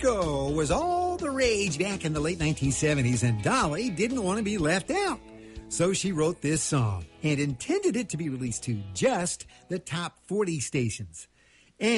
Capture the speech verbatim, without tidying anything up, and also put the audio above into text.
Disco was all the rage back in the late nineteen seventies, and Dolly didn't want to be left out. So she wrote this song and intended it to be released to just the top forty stations.